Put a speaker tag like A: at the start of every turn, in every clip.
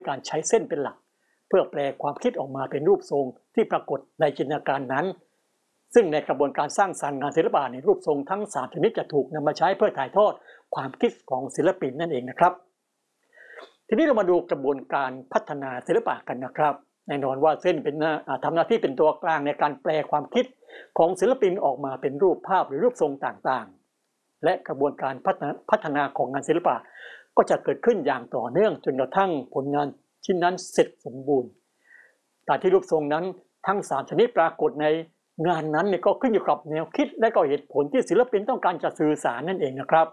A: การใช้เส้นเป็นหลักเพื่อแปลความคิดออกมาเป็นรูปทรงที่ปรากฏในจินตนาการนั้นซึ่งในกระบวนการสร้างสรรค์งานศิลปะในรูปทรงทั้ง3ชนิดจะถูกนำมาใช้เพื่อถ่ายทอดความคิดของศิลปินนั่นเองนะครับทีนี้เรามาดูกระบวนการพัฒนาศิลปะกันนะครับแน่นอนว่าเส้นเป็นทำหน้าที่เป็นตัวกลางในการแปลความคิดของศิลปินออกมาเป็นรูปภาพหรือรูปทรงต่างๆและกระบวนการพัฒนาของงานศิลปะก็จะเกิดขึ้นอย่างต่อเนื่องจนกระทั่งผลงานชิ้นนั้นเสร็จสมบูรณ์การที่รูปทรงนั้นทั้ง3ชนิดปรากฏในงานนั้นก็ขึ้นอยู่กับแนวคิดและก็เหตุผลที่ศิลปินต้องการจะสื่อสารนั่นเองนะครับ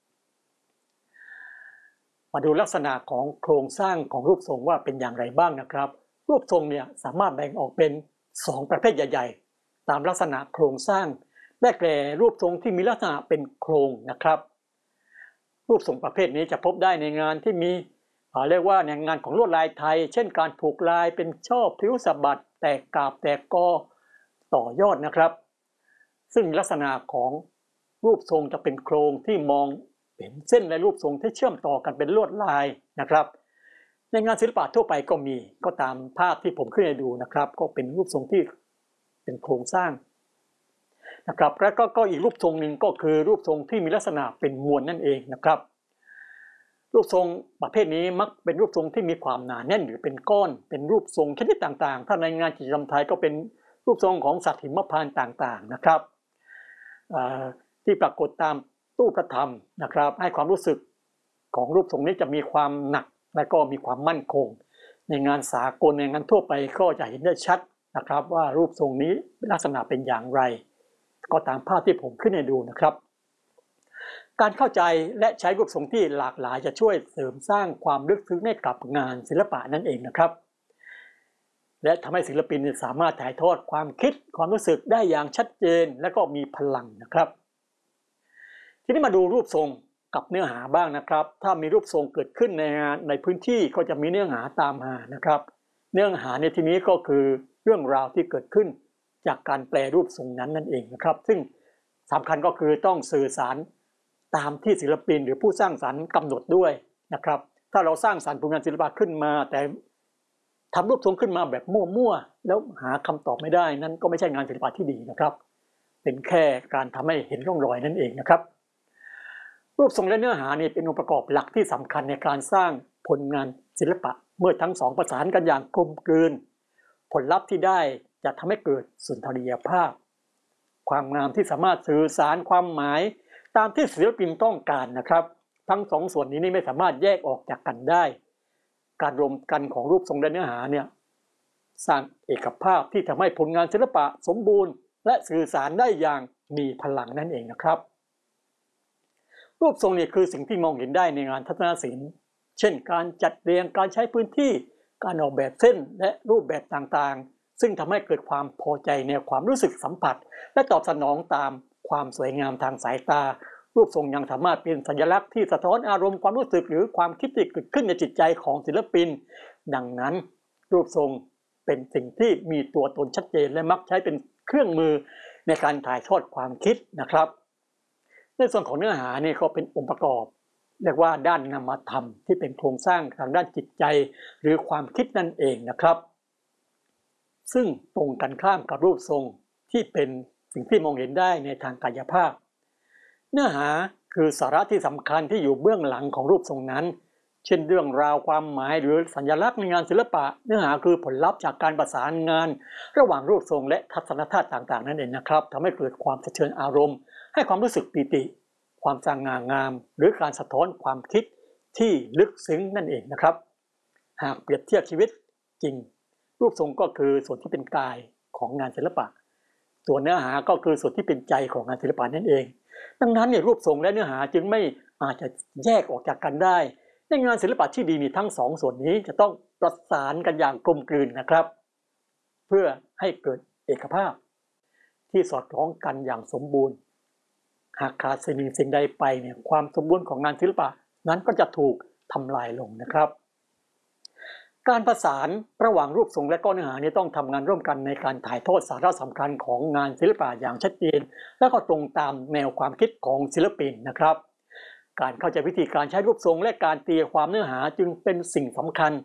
A: มาดูลักษณะของโครงสร้างของรูปทรงว่าเป็นอย่างไรบ้างนะครับรูปทรงสามารถแบ่งออกเป็น2ประเภทใหญ่ๆตามลักษณะโครงสร้างได้แก่รูปทรงที่มีลักษณะเป็นโครงนะครับรูปทรงประเภทนี้จะพบได้ในงานที่มีเรียกว่าในงานของลวดลายไทยเช่นการผูกลายเป็นช่อพลิ้วสะบัดแตกกาบแตกกอต่อยอดนะครับซึ่งลักษณะของรูปทรงจะเป็นโครงที่มองเห็นเส้นและรูปทรงที่เชื่อมต่อกันเป็นลวดลายนะครับในงานศิลปะทั่วไปก็มีก็ตามภาพที่ผมขึ้นให้ดูนะครับก็เป็นรูปทรงที่เป็นโครงสร้างนะครับและก็อีกรูปทรงหนึ่งก็คือรูปทรงที่มีลักษณะเป็นมวลนั่นเองนะครับรูปทรงประเภทนี้มักเป็นรูปทรงที่มีความหนาแน่นหรือเป็นก้อนเป็นรูปทรงชนิดต่างๆถ้าในงานกิจกรรมไทยก็เป็นรูปทรงของสัตว์หิมพานต์ต่างๆนะครับที่ปรากฏตามตู้พระธรรมนะครับให้ความรู้สึกของรูปทรงนี้จะมีความหนักและก็มีความมั่นคงในงานสากลในงานทั่วไปก็จะเห็นได้ชัดนะครับว่ารูปทรงนี้ลักษณะเป็นอย่างไรก็ตามภาพที่ผมขึ้นให้ดูนะครับการเข้าใจและใช้รูปทรงที่หลากหลายจะช่วยเสริมสร้างความลึกซึ้งให้กับงานศิลปะนั่นเองนะครับและทำให้ศิลปินสามารถถ่ายทอดความคิดความรู้สึกได้อย่างชัดเจนและก็มีพลังนะครับทีนี้มาดูรูปทรงกับเนื้อหาบ้างนะครับถ้ามีรูปทรงเกิดขึ้นในพื้นที่ก็จะมีเนื้อหาตามมานะครับเนื้อหาในที่นี้ก็คือเรื่องราวที่เกิดขึ้นจากการแปลรูปทรงนั้นนั่นเองนะครับซึ่งสำคัญก็คือต้องสื่อสารตามที่ศิลปินหรือผู้สร้างสรรค์กำหนดด้วยนะครับถ้าเราสร้างสรรค์ผลงานศิลปะขึ้นมาแต่ทำรูปทรงขึ้นมาแบบมั่วๆแล้วหาคำตอบไม่ได้นั่นก็ไม่ใช่งานศิลปะที่ดีนะครับเป็นแค่การทำให้เห็นร่องรอยนั่นเองนะครับรูปทรงและเนื้อหานี่เป็นองค์ประกอบหลักที่สำคัญในการสร้างผลงานศิลปะเมื่อทั้งสองประสานกันอย่างกลมกลืนผลลัพธ์ที่ได้จะทำให้เกิดสุนทรียภาพความงามที่สามารถสื่อสารความหมายตามที่ศิลปินต้องการนะครับทั้งสองส่วนนี้ไม่สามารถแยกออกจากกันได้การรวมกันของรูปทรงและเนื้อหาสร้างเอกภาพที่ทำให้ผลงานศิลปะสมบูรณ์และสื่อสารได้อย่างมีพลังนั่นเองนะครับรูปทรงคือสิ่งที่มองเห็นได้ในงานทัศนศิลป์เช่นการจัดเรียงการใช้พื้นที่การออกแบบเส้นและรูปแบบต่างๆซึ่งทำให้เกิดความพอใจในความรู้สึกสัมผัสและตอบสนองตามความสวยงามทางสายตารูปทรงยังสามารถเป็นสัญลักษณ์ที่สะท้อนอารมณ์ความรู้สึกหรือความคิดที่เกิดขึ้นในจิตใจของศิลปินดังนั้นรูปทรงเป็นสิ่งที่มีตัวตนชัดเจนและมักใช้เป็นเครื่องมือในการถ่ายทอดความคิดนะครับในส่วนของเนื้อหาก็เป็นองค์ประกอบเรียกว่าด้านนามธรรมที่เป็นโครงสร้างทางด้านจิตใจหรือความคิดนั่นเองนะครับซึ่งตรงกันข้ามกับรูปทรงที่เป็นสิ่งที่มองเห็นได้ในทางกายภาพเนื้อหาคือสาระที่สำคัญที่อยู่เบื้องหลังของรูปทรงนั้นเช่นเรื่องราวความหมายหรือสัญลักษณ์ในงานศิลปะเนื้อหาคือผลลัพธ์จากการประสานงานระหว่างรูปทรงและทัศนคติต่างๆนั่นเองนะครับทำให้เกิดความสะเทือนอารมณ์ให้ความรู้สึกปิติความสง่างามหรือการสะท้อนความคิดที่ลึกซึ้งนั่นเองนะครับหากเปรียบเทียบชีวิตจริงรูปทรงก็คือส่วนที่เป็นกายของงานศิลปะส่วนเนื้อหาก็คือส่วนที่เป็นใจของงานศิลปะนั่นเองดังนั้นรูปทรงและเนื้อหาจึงไม่อาจจะแยกออกจากกันได้ในงานศิลปะที่ดีทั้งสองส่วนนี้จะต้องประสานกันอย่างกลมกลืนนะครับเพื่อให้เกิดเอกภาพที่สอดคล้องกันอย่างสมบูรณ์หากขาดสิ่งใดไปความสมบูรณ์ของงานศิลปะนั้นก็จะถูกทำลายลงนะครับการประสานระหว่างรูปทรงและเนื้อหาต้องทำงานร่วมกันในการถ่ายทอดสาระสำคัญของงานศิลปะอย่างชัดเจนและก็ตรงตามแนวความคิดของศิลปินนะครับการเข้าใจวิธีการใช้รูปทรงและการตีความเนื้อหาจึงเป็นสิ่งสำคัญ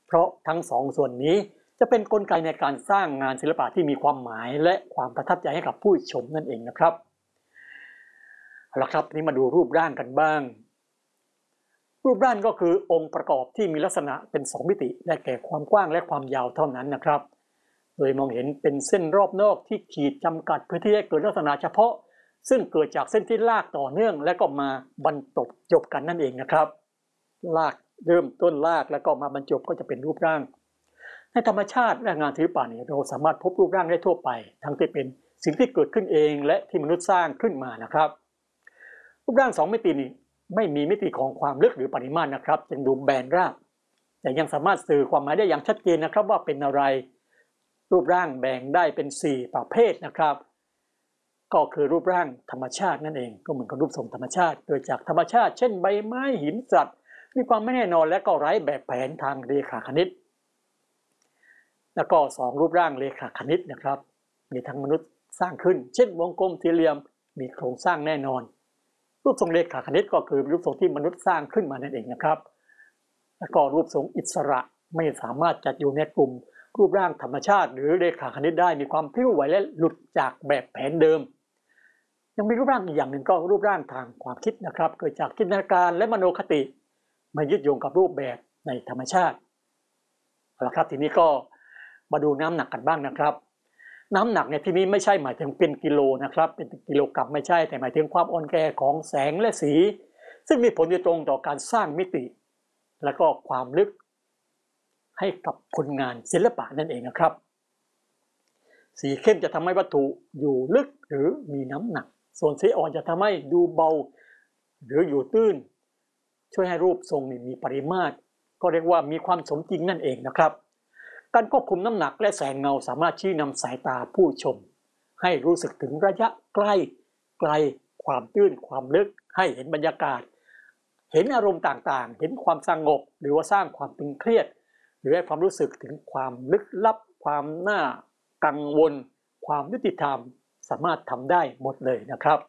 A: เพราะทั้งสองส่วนนี้จะเป็นกลไกในการสร้างงานศิลปะที่มีความหมายและความประทับใจให้กับผู้ชมนั่นเองนะครับเอาละครับนี้มาดูรูปร่างกันบ้างรูปร่างก็คือองค์ประกอบที่มีลักษณะเป็น2มิติได้แก่ความกว้างและความยาวเท่านั้นนะครับโดยมองเห็นเป็นเส้นรอบนอกที่ขีดจำกัดพื้นที่ให้เกิดลักษณะเฉพาะซึ่งเกิดจากเส้นที่ลากต่อเนื่องและก็มาบรรจบกันนั่นเองนะครับลากเริ่มต้นลากแล้วก็มาบรรจบก็จะเป็นรูปร่างในธรรมชาติและงานศิลปะเนี่ยเราสามารถพบรูปร่างได้ทั่วไปทั้งที่เป็นสิ่งที่เกิดขึ้นเองและที่มนุษย์สร้างขึ้นมานะครับรูปร่าง2มิตินี้ไม่มีมิติของความลึกหรือปริมาตรนะครับจึงดูแบนราบแต่ยังสามารถสื่อความหมายได้อย่างชัดเจนนะครับว่าเป็นอะไรรูปร่างแบ่งได้เป็น4ประเภทนะครับก็คือรูปร่างธรรมชาตินั่นเองก็เหมือนกับรูปทรงธรรมชาติโดยจากธรรมชาติเช่นใบไม้หินสัตว์มีความไม่แน่นอนและก็ไร้แบบแผนทางเรขาคณิตแล้วก็2รูปร่างเรขาคณิตนะครับมีทั้งมนุษย์สร้างขึ้นเช่นวงกลมสี่เหลี่ยมมีโครงสร้างแน่นอนรูปทรงเรขาคณิตก็คือรูปทรงที่มนุษย์สร้างขึ้นมานั่นเองนะครับแล้วก็รูปทรงอิสระไม่สามารถจัดอยู่ในกลุ่มรูปร่างธรรมชาติหรือเรขาคณิตได้มีความพลิ้วไหวและหลุดจากแบบแผนเดิมยังมีรูปร่างอีกอย่างหนึ่งก็รูปร่างทางความคิดนะครับเกิดจากจินตนาการและมโนคติมายึดโยงกับรูปแบบในธรรมชาติเอาละครับทีนี้ก็มาดูน้ำหนักกันบ้างนะครับน้ำหนักในที่นี้ไม่ใช่หมายถึงเป็นกิโลนะครับเป็นกิโลกรัมไม่ใช่แต่หมายถึงความอ่อนแอของแสงและสีซึ่งมีผลโดยตรงต่อการสร้างมิติและก็ความลึกให้กับผลงานศิลปะนั่นเองนะครับสีเข้มจะทำให้วัตถุอยู่ลึกหรือมีน้ำหนักส่วนสีอ่อนจะทำให้ดูเบาหรืออยู่ตื้นช่วยให้รูปทรงมีปริมาตรก็เรียกว่ามีความสมจริงนั่นเองนะครับการควบคุมน้ำหนักและแสงเงาสามารถชี้นำสายตาผู้ชมให้รู้สึกถึงระยะใกล้ไกลความตื้นความลึกให้เห็นบรรยากาศเห็นอารมณ์ต่างๆเห็นความสงบหรือว่าสร้างความตึงเครียดหรือให้ความรู้สึกถึงความลึกลับความน่ากังวลความยุติธรรมสามารถทำได้หมดเลยนะครับ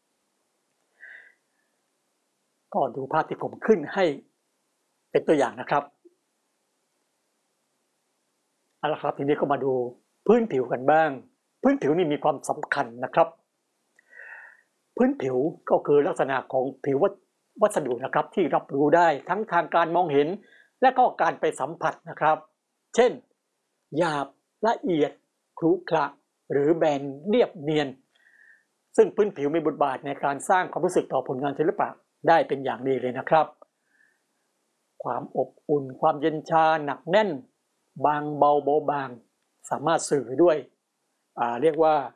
A: ก็ดูภาพที่ผมขึ้นให้เป็นตัวอย่างนะครับเอาละครับทีนี้ก็มาดูพื้นผิวกันบ้างพื้นผิวนี่มีความสำคัญนะครับพื้นผิวก็คือลักษณะของผิววัสดุนะครับที่รับรู้ได้ทั้งทางการมองเห็นและก็การไปสัมผัสนะครับเช่นหยาบละเอียดขรุขระหรือแบนเรียบเนียนซึ่งพื้นผิวมีบทบาทในการสร้างความรู้สึกต่อผลงานศิลปะได้เป็นอย่างดีเลยนะครับความอบอุ่นความเย็นชาหนักแน่นบางเบาบางสามารถสื่อด้วยเรียกว่า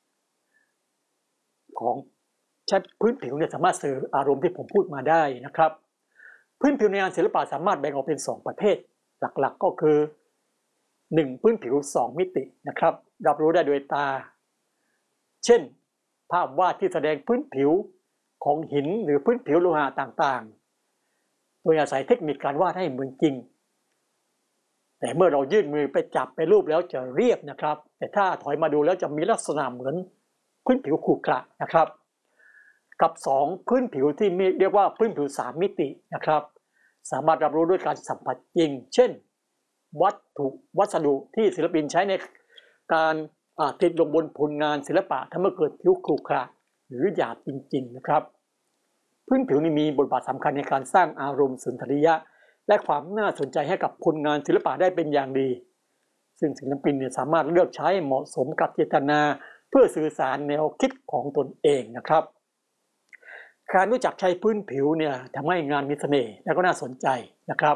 A: ของใช้พื้นผิวเนี่ยสามารถสื่ออารมณ์ที่ผมพูดมาได้นะครับพื้นผิวในงานศิลปะสามารถแบ่งออกเป็น2ประเภทหลักๆก็คือ1พื้นผิว2มิตินะครับรับรู้ได้โดยตาเช่นภาพวาดที่แสดงพื้นผิวของหินหรือพื้นผิวโลหะต่างๆโดยอาศัยเทคนิคการวาดให้เหมือนจริงแต่เมื่อเรายื่นมือไปจับไปรูปแล้วจะเรียบนะครับแต่ถ้าถอยมาดูแล้วจะมีลักษณะเหมือนพื้นผิวขรุขระนะครับกับ2พื้นผิวที่เรียกว่าพื้นผิว3มิตินะครับสามารถรับรู้ด้วยการสัมผัสจริงเช่นวัสดุที่ศิลปินใช้ในการติดลงบนผลงานศิลปะทำให้เกิดผิวขรุขระหรือหยาบจริงๆนะครับพื้นผิวนี้มีบทบาทสำคัญในการสร้างอารมณ์สุนทรียะและความน่าสนใจให้กับผลงานศิลปะได้เป็นอย่างดีซึ่งศิลปินสามารถเลือกใช้เหมาะสมกับเจตนาเพื่อสื่อสารแนวคิดของตนเองนะครับการรู้จักใช้พื้นผิวเนี่ยทำให้งานมีเสน่ห์และก็น่าสนใจนะครับ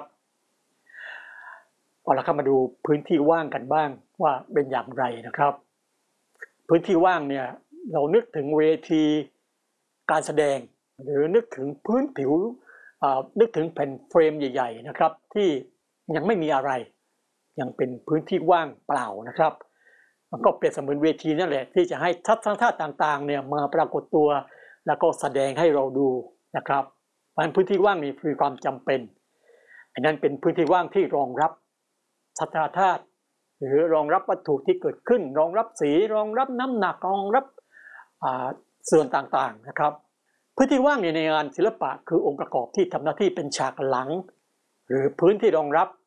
A: เอาละครับมาดูพื้นที่ว่างกันบ้างว่าเป็นอย่างไรนะครับพื้นที่ว่างเนี่ยเรานึกถึงเวทีการแสดงหรือนึกถึงพื้นผิวนึกถึงแผ่นเฟรมใหญ่ๆนะครับที่ยังไม่มีอะไรยังเป็นพื้นที่ว่างเปล่านะครับมันก็เปรียบเสมือนเวทีนั่นแหละที่จะให้ทัศนธาตุต่างๆเนี่ยมาปรากฏตัวแล้วก็แสดงให้เราดูนะครับเพราะฉะนั้นพื้นที่ว่างนี่คือความจำเป็นอันนั้นเป็นพื้นที่ว่างที่รองรับทัศนธาตุหรือรองรับวัตถุที่เกิดขึ้นรองรับสีรองรับน้ำหนักรองรับส่วนต่างๆนะครับพื้นที่ว่างในงานศิลปะคือองค์ประกอบที่ทำหน้าที่เป็นฉากหลังหรือพื้นที่รองรับ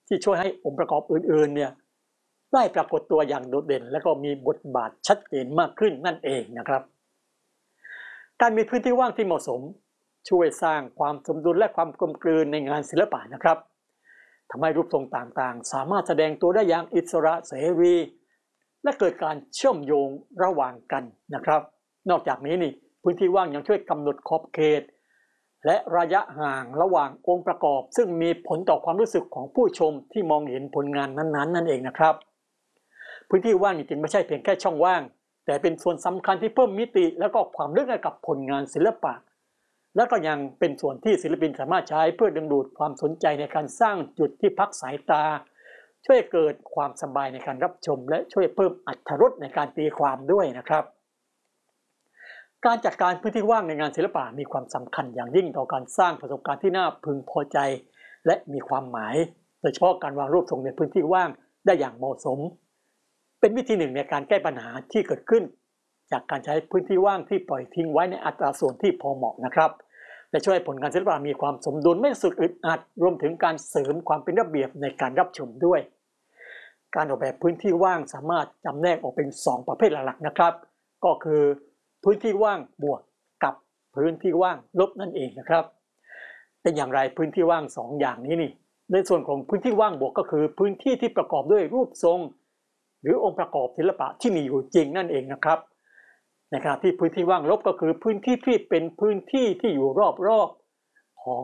A: ที่ช่วยให้องค์ประกอบอื่นๆเนี่ยได้ปรากฏตัวอย่างโดดเด่นและก็มีบทบาทชัดเจนมากขึ้นนั่นเองนะครับการมีพื้นที่ว่างที่เหมาะสมช่วยสร้างความสมดุลและความกลมกลืนในงานศิลปะนะครับทำให้รูปทรงต่างๆสามารถแสดงตัวได้อย่างอิสระเสรีและเกิดการเชื่อมโยงระหว่างกันนะครับนอกจากนี้นี่พื้นที่ว่างยังช่วยกำหนดขอบเขตและระยะห่างระหว่างองค์ประกอบซึ่งมีผลต่อความรู้สึกของผู้ชมที่มองเห็นผลงานนั้นๆนั่นเองนะครับพื้นที่ว่างจริงๆไม่ใช่เพียงแค่ช่องว่างแต่เป็นส่วนสำคัญที่เพิ่มมิติและก็ความลึกให้กับผลงานศิลปะและก็ยังเป็นส่วนที่ศิลปินสามารถใช้เพื่อดึงดูดความสนใจในการสร้างจุดที่พักสายตาช่วยเกิดความสบายในการรับชมและช่วยเพิ่มอรรถรสในการตีความด้วยนะครับการจัดการพื้นที่ว่างในงานศิลปะมีความสำคัญอย่างยิ่งต่อการสร้างประสบการณ์ที่น่าพึงพอใจและมีความหมายโดยเฉพาะการวางรูปทรงในพื้นที่ว่างได้อย่างเหมาะสมเป็นวิธีหนึ่งในการแก้ปัญหาที่เกิดขึ้นจากการใช้พื้นที่ว่างที่ปล่อยทิ้งไว้ในอัตราส่วนที่พอเหมาะนะครับและช่วยให้ผลงานศิลปะมีความสมดุลไม่สุดอึดอัดรวมถึงการเสริมความเป็นระเบียบในการรับชมด้วยการออกแบบพื้นที่ว่างสามารถจำแนกออกเป็น2ประเภทหลักๆนะครับก็คือพื้นที่ว่างบวกกับพื้นที่ว่างลบนั่นเองนะครับเป็นอย่างไรพื้นที่ว่าง2อย่างนี้นี่ในส่วนของพื้นที่ว่างบวกก็คือพื้นที่ที่ประกอบด้วยรูปทรงหรือองค์ประกอบศิลปะที่มีอยู่จริงนั่นเองนะครับในขณะที่พื้นที่ว่างลบก็คือพื้นที่ที่เป็นพื้นที่ที่อยู่รอบๆของ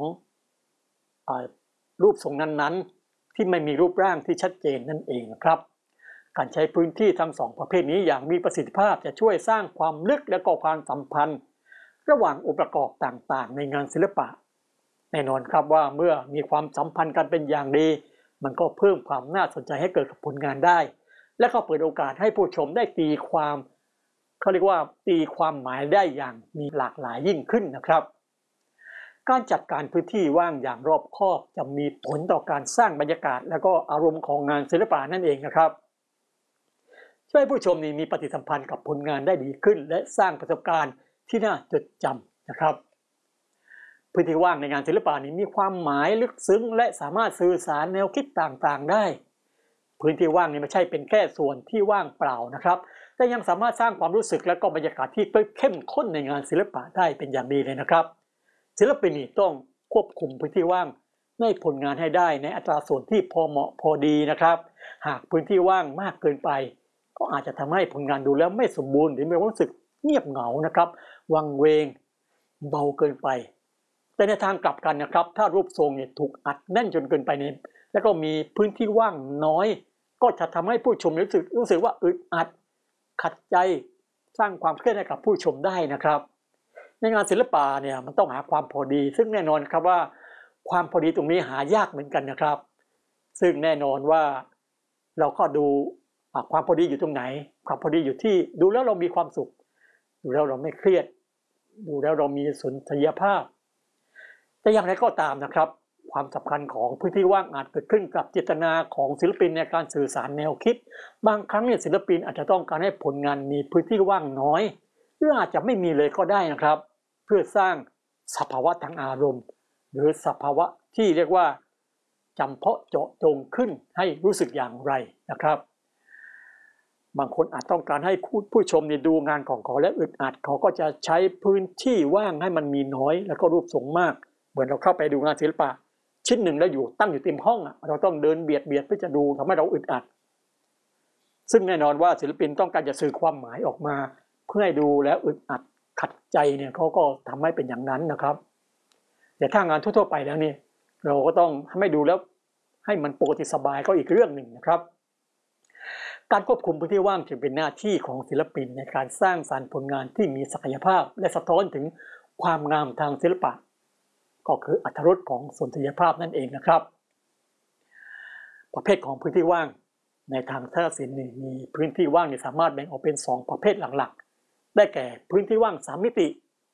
A: รูปทรงนั้นๆที่ไม่มีรูปร่างที่ชัดเจนนั่นเองนะครับการใช้พื้นที่ทั้ง2ประเภทนี้อย่างมีประสิทธิภาพจะช่วยสร้างความลึกและก็ความสัมพันธ์ระหว่างองค์ประกอบต่างๆในงานศิลปะแน่นอนครับว่าเมื่อมีความสัมพันธ์กันเป็นอย่างดีมันก็เพิ่มความน่าสนใจให้เกิดกับผลงานได้และก็เปิดโอกาสให้ผู้ชมได้ตีความเขาเรียกว่าตีความหมายได้อย่างมีหลากหลายยิ่งขึ้นนะครับการจัดการพื้นที่ว่างอย่างรอบคอบจะมีผลต่อการสร้างบรรยากาศและก็อารมณ์ของงานศิลปะนั่นเองนะครับช่วยให้ผู้ชมมีปฏิสัมพันธ์กับผลงานได้ดีขึ้นและสร้างประสบการณ์ที่น่าจดจำนะครับพื้นที่ว่างในงานศิลปะนี้มีความหมายลึกซึ้งและสามารถสื่อสารแนวคิดต่างๆได้พื้นที่ว่างนี้ไม่ใช่เป็นแค่ส่วนที่ว่างเปล่านะครับแต่ยังสามารถสร้างความรู้สึกและก็บรรยากาศที่เข้มข้นในงานศิลปะได้เป็นอย่างดีเลยนะครับศิลปินต้องควบคุมพื้นที่ว่างในผลงานให้ได้ในอัตราส่วนที่พอเหมาะพอดีนะครับหากพื้นที่ว่างมากเกินไปก็อาจจะทำให้ผลงานดูแล้วไม่สมบูรณ์หรือมีความรู้สึกเงียบเหงานะครับวังเวงเบาเกินไปแต่ในทางกลับกันนะครับถ้ารูปทรงเนี่ยถูกอัดแน่นจนเกินไปเนี่ยแล้วก็มีพื้นที่ว่างน้อยก็จะทำให้ผู้ชมรู้สึกว่าอึดอัดขัดใจสร้างความเครียดให้กับผู้ชมได้นะครับในงานศิลปะเนี่ยมันต้องหาความพอดีซึ่งแน่นอนครับว่าความพอดีตรงนี้หายากเหมือนกันนะครับซึ่งแน่นอนว่าเราก็ดูความพอดีอยู่ตรงไหนความพอดีอยู่ที่ดูแล้วเรามีความสุขดูแล้วเราไม่เครียดดูแล้วเรามีสุนทรียภาพแต่อย่างไรก็ตามนะครับความสำคัญของพื้นที่ว่างอาจเกิดขึ้นกับเจตนาของศิลปินในการสื่อสารแนวคิดบางครั้งเนี่ยศิลปินอาจจะต้องการให้ผลงานมีพื้นที่ว่างน้อยหรืออาจจะไม่มีเลยก็ได้นะครับเพื่อสร้างสภาวะทางอารมณ์หรือสภาวะที่เรียกว่าจำเพาะเจาะจงขึ้นให้รู้สึกอย่างไรนะครับบางคนอาจต้องการให้ผู้ชมดูงานของเขาและอึดอัดเขาก็จะใช้พื้นที่ว่างให้มันมีน้อยแล้วก็รูปทรงมากเหมือนเราเข้าไปดูงานศิลปะชิ้นหนึ่งแล้วตั้งอยู่เต็มห้องเราต้องเดินเบียดเพื่อจะดูทำให้เราอึดอัดซึ่งแน่นอนว่าศิลปินต้องการจะสื่อความหมายออกมาเพื่อให้ดูแล้วอึดอัดขัดใจเนี่ยเขาก็ทำให้เป็นอย่างนั้นนะครับแต่ถ้างานทั่วๆไปแล้วเนี่ยเราก็ต้องให้ดูแล้วให้มันปกติสบายก็อีกเรื่องหนึ่งนะครับการควบคุมพื้นที่ว่างจึงเป็นหน้าที่ของศิลปินในการสร้างสรรค์ผลงานที่มีศักยภาพและสะท้อนถึงความงามทางศิลปะก็คืออรรถรสของสุนทรียภาพนั่นเองนะครับประเภทของพื้นที่ว่างในทางทัศนศิลป์มีพื้นที่ว่างสามารถแบ่งออกเป็น2ประเภทหลักๆได้แก่พื้นที่ว่าง3มิติ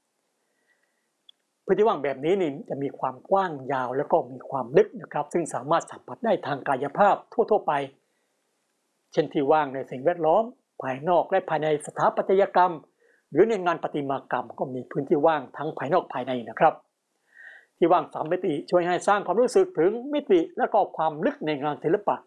A: พื้นที่ว่างแบบนี้จะมีความกว้างยาวแล้วก็มีความลึกนะครับซึ่งสามารถสัมผัสได้ทางกายภาพทั่วๆไปเช่นที่ว่างในสิ่งแวดล้อมภายนอกและภายในสถาปัตยกรรมหรือในงานประติมากรรมก็มีพื้นที่ว่างทั้งภายนอกภายในนะครับที่ว่าง3 มิติช่วยให้สร้างความรู้สึกถึงมิติและก็ความลึกในงานศิลปะ